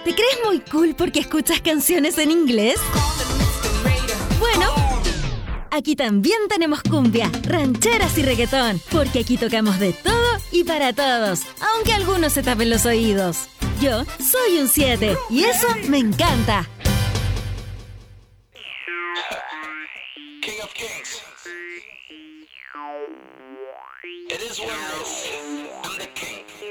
¿Te crees muy cool porque escuchas canciones en inglés? Bueno, aquí también tenemos cumbia, rancheras y reggaetón, porque aquí tocamos de todo y para todos, aunque algunos se tapen los oídos. Yo soy un 7 y eso me encanta. King of Kings. It is what it is. I'm the king.